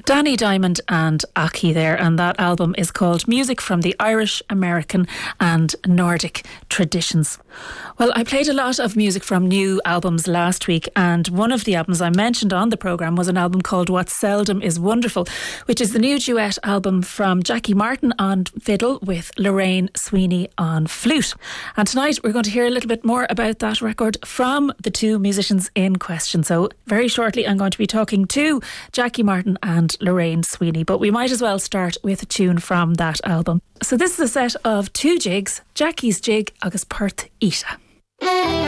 Danny Diamond and Aki there, and that album is called Music from the Irish, American and Nordic Traditions. Well, I played a lot of music from new albums last week, and one of the albums I mentioned on the programme was an album called What Seldom Is Wonderful, which is the new duet album from Jackie Martin on fiddle with Lorraine Sweeney on flute. And tonight we're going to hear a little bit more about that record from the two musicians in question. So very shortly I'm going to be talking to Jackie Martin and Lorraine Sweeney, but we might as well start with a tune from that album. So this is a set of two jigs, Jackie's Jig agus Perth Ita.